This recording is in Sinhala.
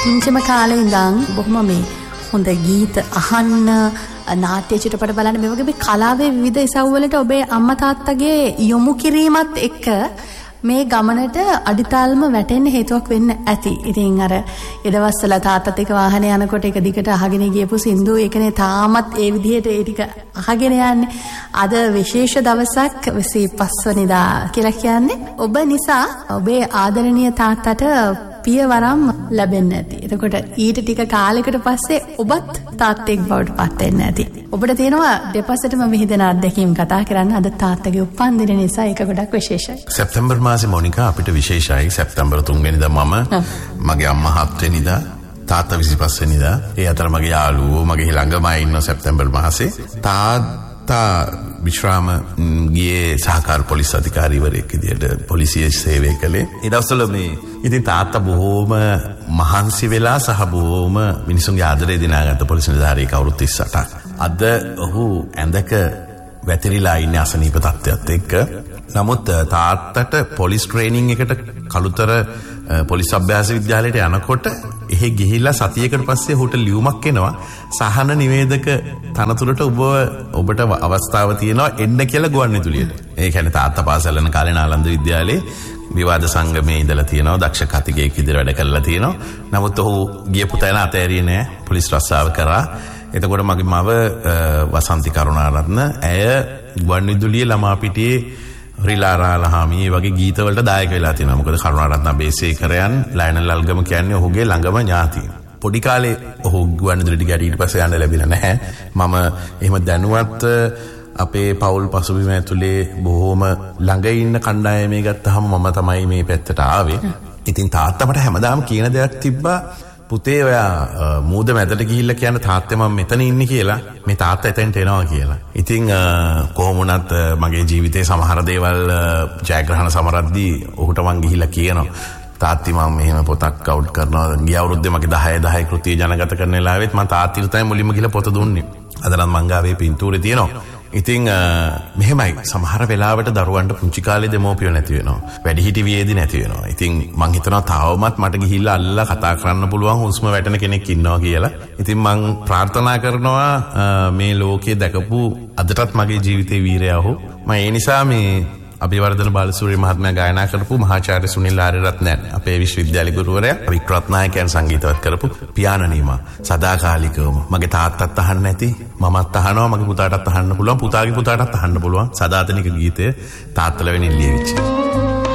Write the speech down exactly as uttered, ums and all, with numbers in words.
පුංචිම කාලේ ඉඳන් බොහොම මේ හොඳ ගීත අහන්න, නාට්‍ය චිත්‍රපට බලන්න, මේ වගේ මේ කලාවේ විවිධ ඉසව්වලට ඔබේ අම්මා තාත්තගේ යොමු කිරීමත් එක්ක මේ ගමනට අඩිතාල්ම වැටෙන්න හේතුවක් වෙන්න ඇති. ඉතින් අර ඒ දවස්වල තාත්තත් එක්ක වාහනේ යනකොට එක දිගට අහගෙන ගියපු සින්දු ඒකනේ තාමත් ඒ විදිහට ඒ ටික අහගෙන යන්නේ. අද විශේෂ දවසක් විසිපස් වෙනිදා කියලා කියන්නේ ඔබ නිසා ඔබේ ආදරණීය තාත්තට පියවරම් ලැබෙන්න ඇති. එතකොට ඊට ටික කාලයකට පස්සේ ඔබත් තාත්තෙක් බවට පත් වෙන්න ඇති. ඔබට තියෙනවා දෙපසටම විහිදෙන අත්දැකීම් කතා කරන්න. අද තාත්තගේ උපන්දින නිසා ඒක ගොඩක් විශේෂයි. සැප්තැම්බර් මාසේ මොනිකා අපිට විශේෂයි. සැප්තැම්බර් තුන් වෙනිදා මම, මගේ අම්මා හත් වෙනිදා, තාත්තා විසිපස් වෙනිදා. ඒ අතර මගේ යාළුවෝ මගේ ළඟම ඉන්න සැප්තැම්බර් මාසේ. තාත්තා විශ්‍රාම ගියේ සහකාර පොලිස් අධිකාරීවරයෙක් විදියට පොලිසිය සේවය කළේ. ඒ දවස්වල මේ ඉතින් තාත්තා බොහොම මහන්සි වෙලා සහ බොහොම මිනිසුන්ගේ ආදරය දිනාගත්ත පොලිස් නිලධාරියෙක් අවුරුදු තිස් අටක්. අද ඔහු ඇඳක වැතිරිලා ඉන්නේ අසනීප තත්ත්වයක් එක්ක. නමුත් තාත්තට පොලිස් ට්‍රේනින් එකට කළුතර පොලිස් අභ්‍යාස විද්‍යාලයට යනකොට එහෙ ගිහිල්ලා සතියකට පස්සේ ඔහුට ලියුමක් එනවා සහන නිවේදක තනතුරට ඔබ ඔබට අවස්ථාව තියෙනවා එන්න කියලා ගුවන්විදුලියට. ඒ කියන්නේ තාත්තා පාසල් යන කාලේ නාලන්ද විද්‍යාලයේ විවාද සංගමයේ ඉඳලා තියෙනවා, දක්ෂ කතිකයෙක් විදිහට වැඩ කරලා තියෙනවා. නමුත් ඔහු ගියපු තැන අතෑරියේ නෑ, පොලිස් රස්සාව කරා. එතකොට මගේ මව වසන්ති කරුණාරත්න ඇය ගුවන්විදුලියේ ළමා පිටියේ රිලාරාලහාමී වගේ ගීතවලට දායක වෙලා තියෙනවා. මොකද කරුණාරත්න බේසේකරයන් ලයනල් අල්ගම කියන්නේ ඔහුගේ ළඟම ඥාතිය. පොඩි කාලේ ඔහු ගුවන්විදුලියට ගියාට ඊට පස්සේ යන්න ලැබිලා නැහැ. මම එහෙම දැනුවත් අපේ පවුල් පසුබිම ඇතුලේ බොහොම ළඟ ඉන්න කණ්ඩායමේ ගත්තාම මම තමයි මේ පැත්තට ආවේ. ඉතින් තාත්තා මට හැමදාම කියන දෙයක් තිබ්බා, පුතේ ඔයා මූද මැදට ගිහිල්ලා කියන තාත්තේ මම මෙතන ඉන්නේ කියලා. මේ තාත්තා එතෙන්ට එනවා කියලා. ඉතින් කොහොම වුණත් මගේ ජීවිතේ සමහර දේවල් ජයග්‍රහණ සමරද්දී ඔහුට මං ගිහිල්ලා කියනවා, තාත්ති මම මෙහෙම පොතක් අවුට් කරනවා. ගිය අවුරුද්දේ මගේ දහය දහය කෘතිය ජනගත කරන වෙලාවෙත් මම තාත්තිට තමයි මුලින්ම ගිහිල්ලා පොත දුන්නේ. අදනම් මං ගාවේ පින්තූරේ තියෙනවා. ඉතින් මෙහෙමයි සමහර වෙලාවට දරුවන්ට පුංචි කාලේ දෙමෝපියෝ නැති වෙනවා. වැඩිහිටි වියේදී නැති වෙනවා. ඉතින් මං හිතනවා තාවමත් මට ගිහිල්ලා අල්ලලා කතා කරන්න පුළුවන් හුස්ම වැටෙන කෙනෙක් ඉන්නවා කියලා. ඉතින් මං ප්‍රාර්ථනා කරනවා මේ ලෝකේ දැකපු අදටත් මගේ ජීවිතේ වීරයා ඔහු. මම ඒ නිසා මේ අභිවර්ධන බාලසූරිය මහත්මයා ගායනා කරපු මහාචාර්ය සුනිල් ආරියරත්නයන් අපේ විශ්වවිද්‍යාලේ ගුරුවරයා, වික්‍රත් නායකයන් සංගීතවත් කරපු පියානෝ නීමා සදාකාලිකවම මගේ තාත්තත් අහන්න නැති, මමත් අහනවා, මගේ පුතාටත් අහන්න පුළුවන්, පුතාගේ පුතාටත් අහන්න පුළුවන් සදාතනික ගීතය තාත්තල වෙනින් ලියවිච්ච.